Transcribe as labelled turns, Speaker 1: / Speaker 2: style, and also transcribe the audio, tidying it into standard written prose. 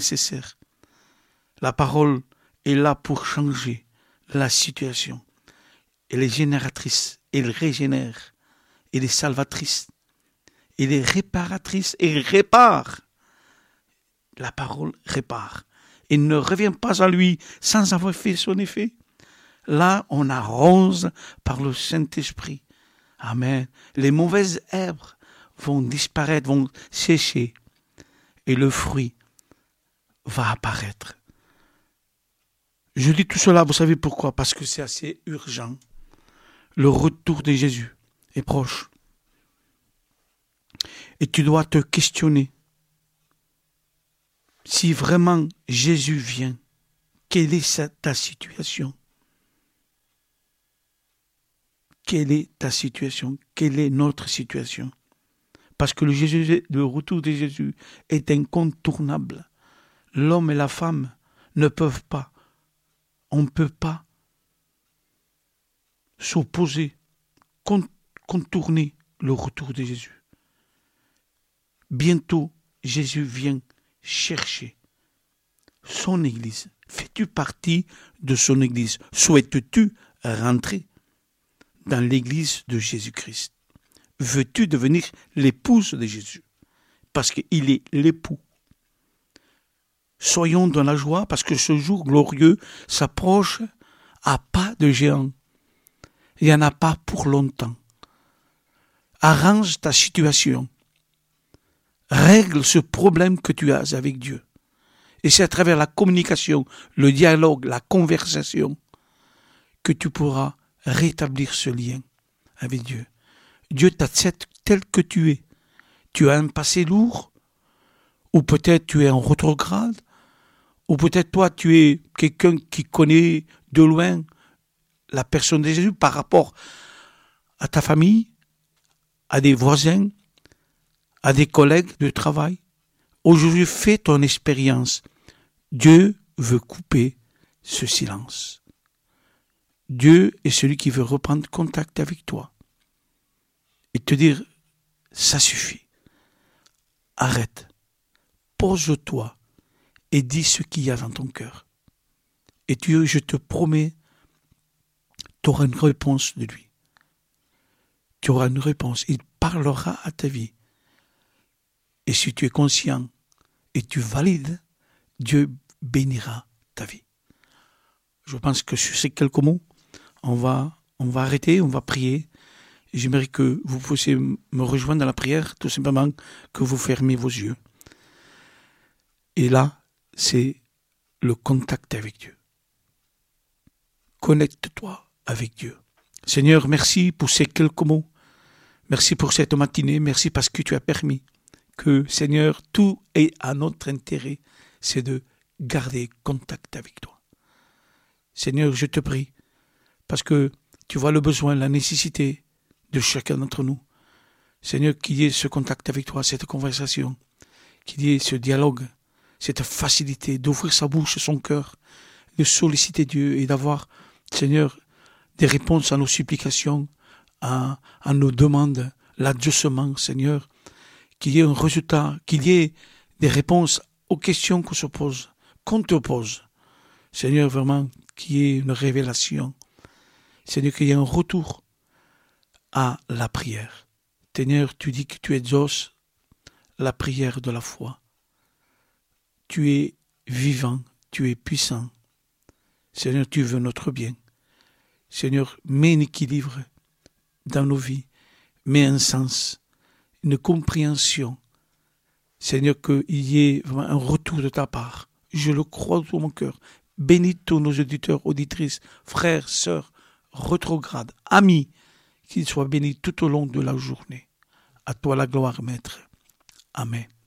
Speaker 1: nécessaire. La parole est là pour changer la situation. Elle est génératrice, elle régénère, elle est salvatrice, elle est réparatrice et répare. La parole répare. Elle ne revient pas à lui sans avoir fait son effet. Là, on arrose par le Saint-Esprit. Amen. Les mauvaises herbes vont disparaître, vont sécher. Et le fruit va apparaître. Je dis tout cela, vous savez pourquoi? Parce que c'est assez urgent. Le retour de Jésus est proche. Et tu dois te questionner. Si vraiment Jésus vient, quelle est ta situation? Quelle est ta situation? Quelle est notre situation? Parce que le retour de Jésus est incontournable. L'homme et la femme ne peuvent pas, on ne peut pas s'opposer, contourner le retour de Jésus. Bientôt, Jésus vient chercher son Église. Fais-tu partie de son Église? Souhaites-tu rentrer dans l'Église de Jésus-Christ? Veux-tu devenir l'épouse de Jésus? Parce qu'il est l'époux. Soyons dans la joie parce que ce jour glorieux s'approche à pas de géant. Il n'y en a pas pour longtemps. Arrange ta situation. Règle ce problème que tu as avec Dieu. Et c'est à travers la communication, le dialogue, la conversation que tu pourras rétablir ce lien avec Dieu. Dieu t'accepte tel que tu es. Tu as un passé lourd, ou peut-être tu es en rétrograde, ou peut-être toi tu es quelqu'un qui connaît de loin la personne de Jésus par rapport à ta famille, à des voisins, à des collègues de travail. Aujourd'hui, fais ton expérience. Dieu veut couper ce silence. Dieu est celui qui veut reprendre contact avec toi et te dire, ça suffit. Arrête, pose-toi et dis ce qu'il y a dans ton cœur. Et Dieu, je te promets, tu auras une réponse de lui. Tu auras une réponse. Il parlera à ta vie. Et si tu es conscient et tu valides, Dieu bénira ta vie. Je pense que sur ces quelques mots, on va arrêter, on va prier. J'aimerais que vous puissiez me rejoindre dans la prière, tout simplement que vous fermez vos yeux. Et là, c'est le contact avec Dieu. Connecte-toi avec Dieu. Seigneur, merci pour ces quelques mots. Merci pour cette matinée. Merci parce que tu as permis que, Seigneur, tout est à notre intérêt. C'est de garder contact avec toi. Seigneur, je te prie, parce que tu vois le besoin, la nécessité de chacun d'entre nous. Seigneur, qu'il y ait ce contact avec toi, cette conversation, qu'il y ait ce dialogue, cette facilité d'ouvrir sa bouche, son cœur, de solliciter Dieu et d'avoir, Seigneur, des réponses à nos supplications, à nos demandes, l'adjustement, Seigneur, qu'il y ait un résultat, qu'il y ait des réponses aux questions qu'on se pose, qu'on te pose. Seigneur, vraiment, qu'il y ait une révélation. Seigneur, qu'il y ait un retour à la prière. Seigneur, tu dis que tu exauces la prière de la foi. Tu es vivant, tu es puissant. Seigneur, tu veux notre bien. Seigneur, mets un équilibre dans nos vies, mets un sens, une compréhension. Seigneur, qu'il y ait vraiment un retour de ta part. Je le crois de tout mon cœur. Bénis tous nos auditeurs, auditrices, frères, sœurs, rétrogrades, amis, qu'ils soient bénis tout au long de la journée. À toi la gloire, Maître. Amen.